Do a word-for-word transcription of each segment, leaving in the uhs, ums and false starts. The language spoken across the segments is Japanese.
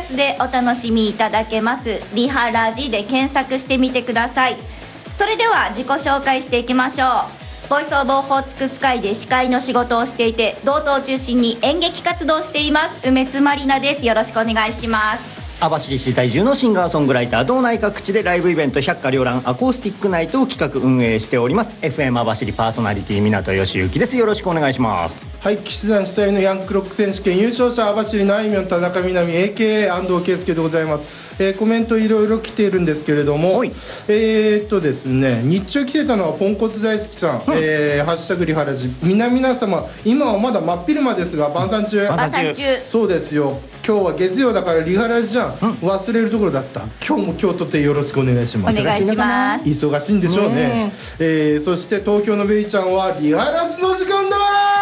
スでお楽しみいただけます。リハラジで検索してみてください。それでは自己紹介していきましょう。ボイスオブオホーツクスカイで司会の仕事をしていて、道東を中心に演劇活動をしています梅津まりなです。よろしくお願いします。 網走市在住のシンガーソングライター、道内各地でライブイベント百花繚乱アコースティックナイトを企画運営しております エフエム 網走パーソナリティ港義行です。よろしくお願いします。 はい、騎士団主催のヤンクロック選手権優勝者網走のあいみょん田中みな実 エーケーエー 安藤圭介でございます。えー、コメントいろいろ来ているんですけれども、えーっとですね日中来てたのはポンコツ大好きさん、うん、えー、ハッシュタグリハラジ皆々様今はまだ真っ昼間ですが晩餐中晩餐中そうですよ。今日は月曜だからリハラジじゃん、うん、忘れるところだった。今日も今日とてよろしくお願いします。 お願いします。 忙しいんでしょうね、えー、そして東京のベイちゃんはリハラジの時間だ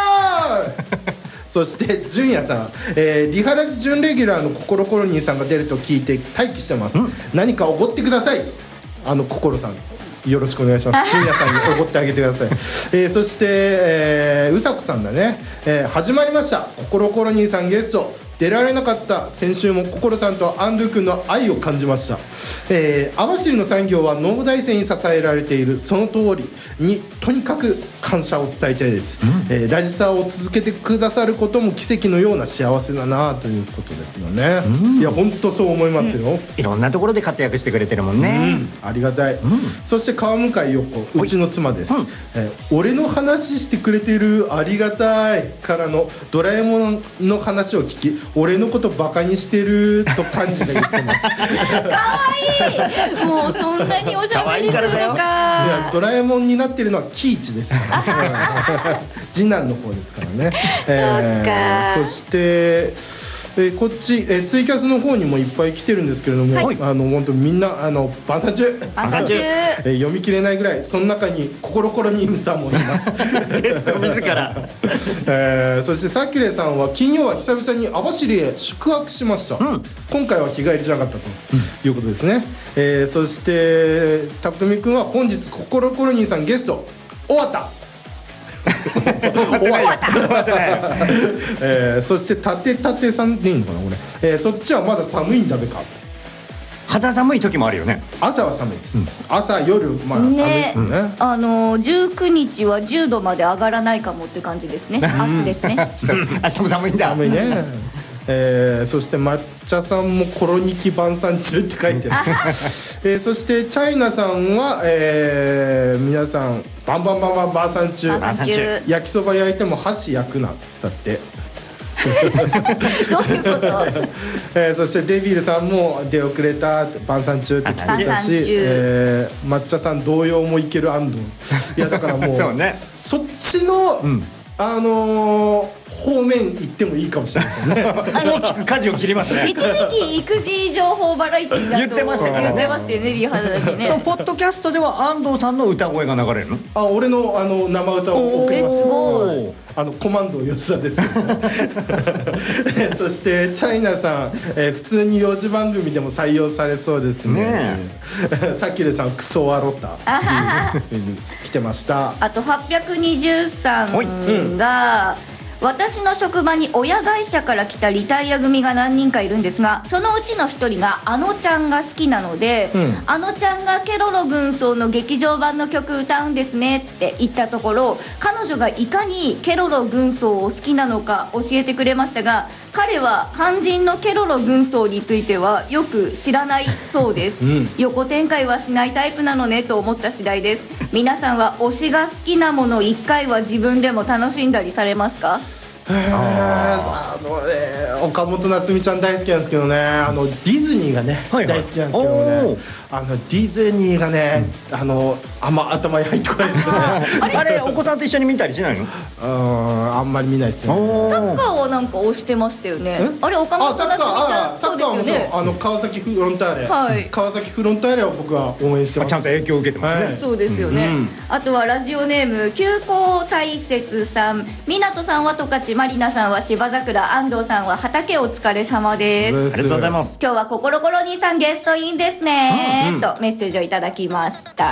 そして純也さん、えー、リハラジ準レギュラーのココロコロニーさんが出ると聞いて待機してます、うん、何かおごってください。あのココロさんよろしくお願いします。純也さんにおごってあげてください、えー、そして、えー、うさこさんだね、えー、始まりましたココロコロニーさんゲスト出られなかった先週も心さんとアンドゥ君の愛を感じました、えー、網走の産業は農大生に支えられているその通りにとにかく感謝を伝えたいです、うん、えー、ラジサーを続けてくださることも奇跡のような幸せだなということですよね、うん、いや本当そう思いますよ、うん、 いろんなところで活躍してくれてるもんね、 うん、ありがたい、うん、そして川向陽子うちの妻です、うん、えー、俺の話してくれてるありがたいからのドラえもんの話を聞き俺のことバカにしてると感じが言ってますかわいいもうそんなにおしゃべりするのか。いやドラえもんになってるのは喜一ですから次男の方ですからね、えー、そしてえー、こっち、えー、ツイキャスの方にもいっぱい来てるんですけれども、はい、あの本当みんなあの晩餐中晩餐中、 えー、読み切れないぐらいその中にココロコロニームさんもいますゲスト自ら、 えー、そしてサキュレさんは金曜は久々に網走へ宿泊しました、うん、今回は日帰りじゃなかったということですね、うん、えー、そしてたくみくんは本日ココロコロニーさんゲスト終わった終わった、えー、そしてたてたてさんでいいのかなこれ、えー、そっちはまだ寒いんだべか。 肌寒い時もあるよね。 朝は寒いです、うん、朝夜まあ寒いですよね、ね、 あのじゅうくにちはじゅうどまで上がらないかもって感じですね明日ですね明日も寒いんだ。 寒いねえー、そして抹茶さんもコロニキ晩餐中って書いてある、えー、そしてチャイナさんは、えー、皆さんバンバンバンバン晩餐中焼きそば焼いても箸焼くなだってどういうこと、 えー、そしてデビルさんも出遅れた晩餐中って聞いたし、えー、抹茶さん同様もいける安藤いやだからもうそう、ね、そっちの、うん、あのー方面行ってもいいかもしれないですよね大きく舵を切りますね。 一時期育児情報バラエティーだと言ってましたからね。 言ってましたよねリハだしねポッドキャストでは安藤さんの歌声が流れるの？ あ、俺のあの生歌を送ります。 すごい。 あのコマンド吉田ですけど、ね、そしてチャイナさん、えー、普通によじ番組でも採用されそうですね。ねさっきでさんクソワロタっていう風に来てました。 あとはっぴゃくにじゅうさんが、うん、私の職場に親会社から来たリタイア組が何人かいるんですが、そのうちの一人があのちゃんが好きなので、うん、あのちゃんがケロロ軍曹の劇場版の曲歌うんですねって言ったところ、彼女がいかにケロロ軍曹を好きなのか教えてくれましたが、彼は肝心のケロロ軍曹についてはよく知らないそうです、うん、横展開はしないタイプなのねと思った次第です。皆さんは推しが好きなものいっかいは自分でも楽しんだりされますか？ あのね、岡本夏美ちゃん大好きなんですけどね、あのディズニーがね、はいはい、大好きなんですけどね、あのディズニーがね、うん、あのあんま頭に入ってこないですよねあれ、あれお子さんと一緒に見たりしないの？ うん、あんまり見ないですね。 サッカーはなんか推してましたよね。あれ岡本夏美ちゃん、そうですよね。 あの川崎フロンターレ、はい、川崎フロンターレは僕は応援してます。 ちゃんと影響を受けてますね、 はい、そうですよね、うん、あとはラジオネーム急行大雪さん、湊さんは十勝、マリナさんは芝桜、安藤さんは畑お疲れ様です。 ありがとうございます。 今日は心コロニーさんゲストインですね、うんうん、とメッセージをいただきました、はい、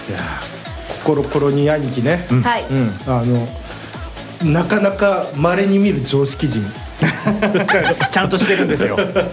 いや心コロニー兄貴ね、 うん、はい、うん、 あのなかなか稀に見る常識人ちゃんとしてるんですよ